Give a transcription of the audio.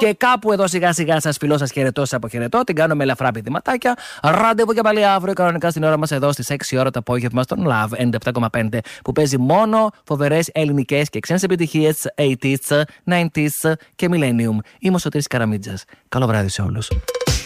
Και κάπου εδώ σιγά σιγά σας φιλώ, σας χαιρετώ, σας αποχαιρετώ. Την κάνω με ελαφρά πηδηματάκια. Ραντεβού και πάλι αύριο κανονικά στην ώρα μας εδώ στις 6 ώρα το απόγευμα στον Love 97,5 που παίζει μόνο φοβερές ελληνικές και ξένες επιτυχίες 80s, 90s και Millennium. Είμαι ο Σωτήρης Καραμίτζας. Καλό βράδυ σε όλους.